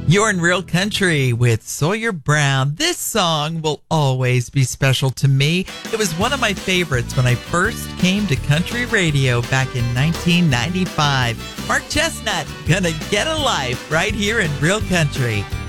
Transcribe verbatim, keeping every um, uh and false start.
You're in Real Country with Sawyer Brown. This song will always be special to me. It was one of my favorites when I first came to country radio back in nineteen ninety-five. Mark Chestnut, gonna get a life right here in Real Country.